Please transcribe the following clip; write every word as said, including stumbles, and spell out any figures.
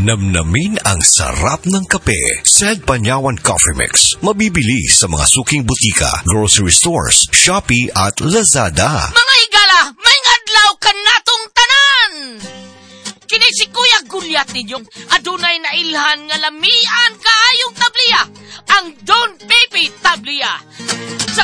Namnamin ang sarap ng kape. Sad Panyawan Coffee Mix. Mabibili sa mga suking butika, grocery stores, Shopee at Lazada. Mga higala, may adlaw ka natong tanan! Kini si Kuya Gulyat ninyong adunay na ilhan nga lamian kaayong tabliya, ang Don Pepe Tabliya. Sa